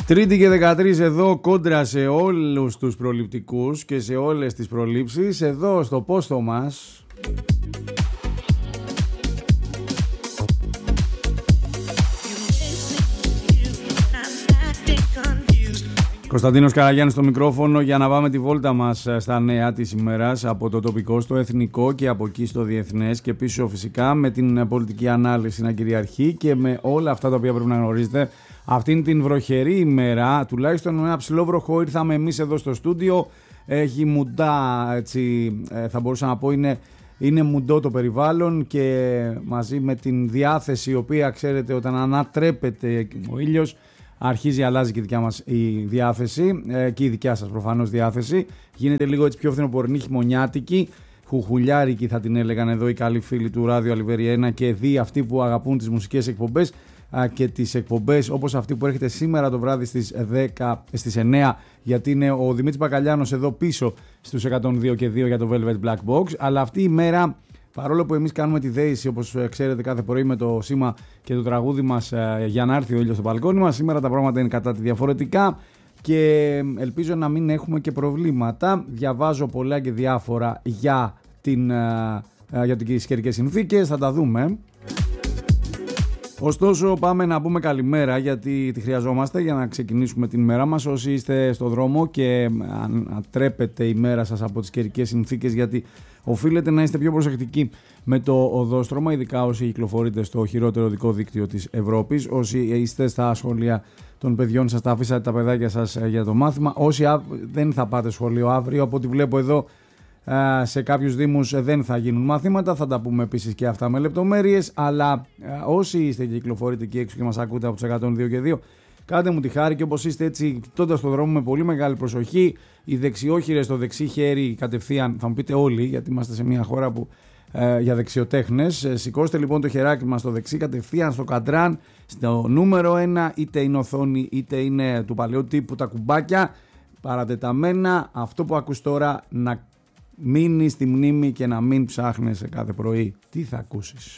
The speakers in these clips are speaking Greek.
Τρίτη και 13 εδώ, κόντρα σε όλους τους προληπτικούς και σε όλες τις προλήψεις, εδώ στο πόστο μας. Κωνσταντίνος Καραγιάννης στο μικρόφωνο για να πάμε τη βόλτα μας στα νέα της ημέρας από το τοπικό στο εθνικό και από εκεί στο διεθνές και πίσω φυσικά με την πολιτική ανάλυση να κυριαρχεί και με όλα αυτά τα οποία πρέπει να γνωρίζετε. Αυτήν την βροχερή ημέρα, τουλάχιστον με ένα ψηλό βροχό, ήρθαμε εμείς εδώ στο στούντιο. Έχει μουντά, έτσι θα μπορούσα να πω, είναι μουντό το περιβάλλον και μαζί με την διάθεση, η οποία ξέρετε όταν ανατρέπεται ο ήλιος, αρχίζει, αλλάζει και η δικιά μας η διάθεση και η δικιά σας προφανώς διάθεση. Γίνεται λίγο έτσι πιο φθινοπορεινή, χειμωνιάτικη, χουχουλιάρικη θα την έλεγαν εδώ οι καλοί φίλοι του Ράδιο Αλιβεριένα και δι' αυτοί που αγαπούν τις μουσικές εκπομπές και τις εκπομπές όπως αυτή που έρχεται σήμερα το βράδυ στις 9, γιατί είναι ο Δημήτρης Μπακαλιάνος εδώ πίσω στους 102 και 2 για το Velvet Black Box. Αλλά αυτή η μέρα, παρόλο που εμείς κάνουμε τη δέηση όπως ξέρετε κάθε πρωί με το σήμα και το τραγούδι μας για να έρθει ο ήλιος στο μπαλκόνι μας, σήμερα τα πράγματα είναι κατά τη διαφορετικά και ελπίζω να μην έχουμε και προβλήματα. Διαβάζω πολλά και διάφορα για τις καιρικές συνθήκες, θα τα δούμε. Ωστόσο πάμε να πούμε καλημέρα, γιατί τη χρειαζόμαστε για να ξεκινήσουμε την ημέρα μας. Όσοι είστε στο δρόμο και ανατρέπετε η μέρα σας από τις καιρικές συνθήκες, γιατί οφείλετε να είστε πιο προσεκτικοί με το οδόστρωμα, ειδικά όσοι κυκλοφορείτε στο χειρότερο οδικό δίκτυο της Ευρώπης, όσοι είστε στα σχολεία των παιδιών σας, τα αφήσατε τα παιδάκια σας για το μάθημα, όσοι δεν θα πάτε σχολείο αύριο, από ό,τι βλέπω εδώ σε κάποιους δήμους δεν θα γίνουν μαθήματα, θα τα πούμε επίσης και αυτά με λεπτομέρειες, αλλά όσοι είστε και κυκλοφορείτε εκεί έξω και μας ακούτε από τους 102 και 2, κάντε μου τη χάρη και όπως είστε έτσι κοιτώντας τον δρόμο με πολύ μεγάλη προσοχή, οι δεξιόχειρες στο δεξί χέρι κατευθείαν, θα μου πείτε όλοι γιατί είμαστε σε μια χώρα που για δεξιοτέχνες, σηκώστε λοιπόν το χεράκι μας στο δεξί κατευθείαν στο καντράν, στο νούμερο 1, είτε είναι οθόνη είτε είναι του παλαιού τύπου τα κουμπάκια παρατεταμένα. Αυτό που ακούς τώρα να μείνει στη μνήμη και να μην ψάχνεσαι κάθε πρωί τι θα ακούσεις.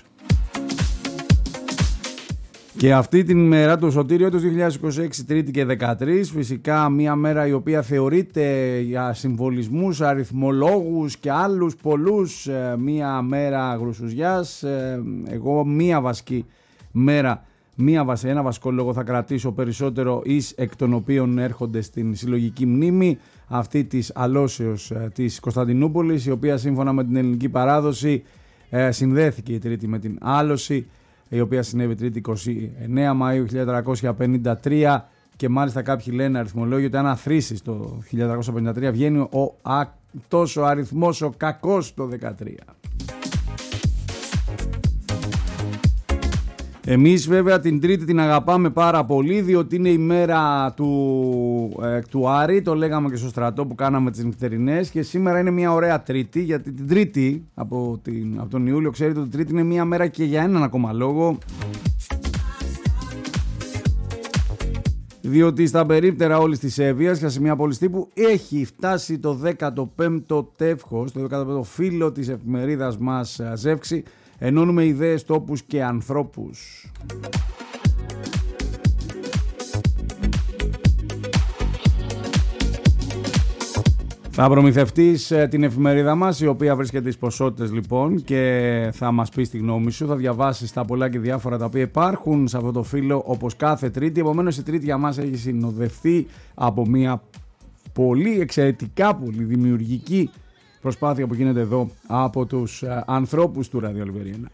Και αυτή την ημέρα, το Σωτήριο του 2026, Τρίτη και 13, φυσικά μια μέρα η οποία θεωρείται για συμβολισμούς, αριθμολόγους και άλλους πολλούς μια μέρα γρουσουζιάς. Εγώ μια βασική μέρα, ένα βασικό λόγο θα κρατήσω περισσότερο εις εκ των οποίων έρχονται στην συλλογική μνήμη, αυτή της αλώσεως της Κωνσταντινούπολης, η οποία σύμφωνα με την ελληνική παράδοση συνδέθηκε η Τρίτη με την άλωση, η οποία συνέβη Τρίτη 29 Μαΐου 1453 και μάλιστα κάποιοι λένε αριθμολόγοι ότι αν αθροίσεις το 1453 βγαίνει τόσο αριθμός ο κακός το 13. Εμείς βέβαια την Τρίτη την αγαπάμε πάρα πολύ, διότι είναι η μέρα του Άρη, το λέγαμε και στο στρατό που κάναμε τις νυχτερινές, και σήμερα είναι μια ωραία Τρίτη, γιατί την Τρίτη από τον Ιούλιο ξέρετε ότι Τρίτη είναι μια μέρα και για έναν ακόμα λόγο, διότι στα περίπτερα όλης της Εύβοιας και σε μια πόλη τύπου έχει φτάσει το 15ο τεύχος, το 15ο φύλλο της εφημερίδας μας Ζεύξη. Ενώνουμε ιδέες, τόπους και ανθρώπους. Θα προμηθευτείς την εφημερίδα μας, η οποία βρίσκεται στις ποσότητες λοιπόν, και θα μας πεις τη γνώμη σου. Θα διαβάσεις τα πολλά και διάφορα τα οποία υπάρχουν σε αυτό το φύλλο όπως κάθε Τρίτη. Επομένως η Τρίτη για μας έχει συνοδευτεί από μια πολύ εξαιρετικά πολύ δημιουργική προσπάθεια που γίνεται εδώ από τους ανθρώπους του Ράδιο Αλιβεριένα.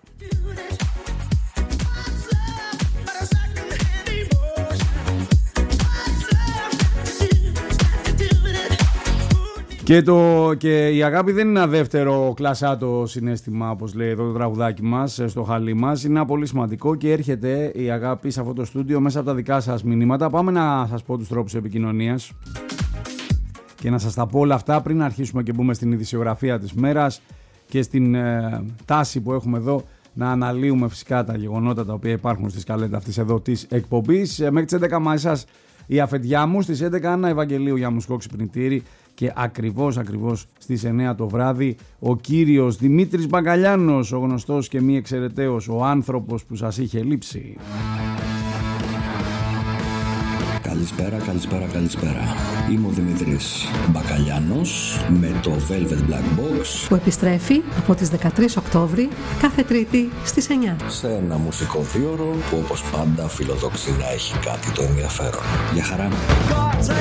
Και η αγάπη δεν είναι ένα δεύτερο κλασάτο συναίσθημα, όπως λέει εδώ το τραγουδάκι μας στο χαλί μας. Είναι ένα πολύ σημαντικό και έρχεται η αγάπη σε αυτό το στούντιο μέσα από τα δικά σας μηνύματα. Πάμε να σας πω τους τρόπους επικοινωνίας και να σας τα πω όλα αυτά πριν αρχίσουμε και μπούμε στην ειδησιογραφία της μέρας και στην τάση που έχουμε εδώ να αναλύουμε φυσικά τα γεγονότα τα οποία υπάρχουν στη σκαλέτα αυτής εδώ της εκπομπής. Μέχρι τις 11 μαζί σας η αφεντιά μου, στις 11 Άννα Ευαγγελίου για μουσικό ξυπνητήρι και ακριβώς στις 9 το βράδυ ο κύριος Δημήτρης Μπακαλιάνος, ο γνωστός και μη εξαιρεταίος, ο άνθρωπος που σας είχε λείψει. Καλησπέρα. Είμαι ο Δημήτρης Μπακαλιάνος με το Velvet Black Box που επιστρέφει από τις 13 Οκτώβρη κάθε Τρίτη στις 9 σε ένα μουσικό δίωρο που όπως πάντα φιλοδοξεί να έχει κάτι το ενδιαφέρον. Γεια χαρά.